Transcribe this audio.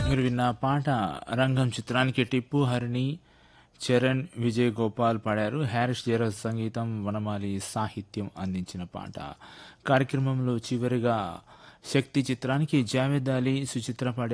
మీరు విన్న పాట రంగం చిత్రానికి టిప్పు హరిణి చరణ్ విజయ్ గోపాల్ పాడారు. హ్యారిస్ జయరాజ్ సంగీతం, వనమాలి సాహిత్యం అందించిన పాట. కార్యక్రమంలో చివరిగా శక్తి చిత్రానికి జావేద్ అలీ సుచిత్ర పాడారు.